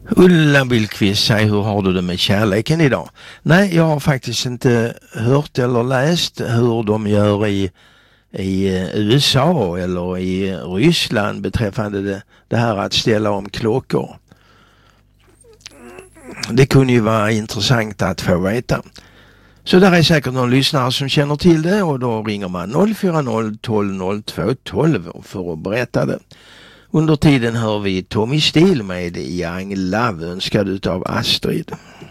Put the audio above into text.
Ulla Billqvist, säg, hur har du det med kärleken idag? Nej, jag har faktiskt inte hört eller läst hur de gör i USA eller i Ryssland beträffande det här att ställa om klockor. Det kunde ju vara intressant att få veta. Så där är säkert någon lyssnare som känner till det, och då ringer man 040 12 02 12 för att berätta det. Under tiden hör vi Tommy Steele med Young Love, önskad utav Astrid.